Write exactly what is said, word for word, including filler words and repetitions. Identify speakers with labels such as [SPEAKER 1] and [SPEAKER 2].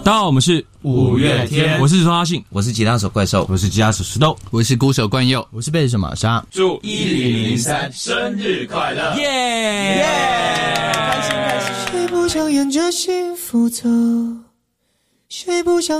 [SPEAKER 1] 大家好，我们是
[SPEAKER 2] 五月天，
[SPEAKER 1] 我是主唱阿信，
[SPEAKER 3] 我是吉他手怪兽，
[SPEAKER 1] 我是吉他手石头，
[SPEAKER 4] 我是鼓手冠佑，
[SPEAKER 5] 我是贝斯手玛莎。
[SPEAKER 2] 祝一零零三生日快乐！
[SPEAKER 1] 耶
[SPEAKER 2] 耶！开心开心！
[SPEAKER 6] 谁不想沿着幸福走？谁不想